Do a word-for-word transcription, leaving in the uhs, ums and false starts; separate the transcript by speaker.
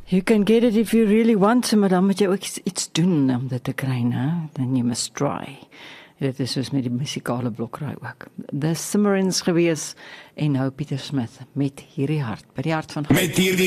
Speaker 1: You can get it if you really want to, maar dan moet jy ook iets, iets doen om dit te kry, né? Then you must try. Dit is soos met die musikale blokraai ook. The Simmerins gewees en nou Pieter Smith met hierdie hart, by die hart van God. Met hierdie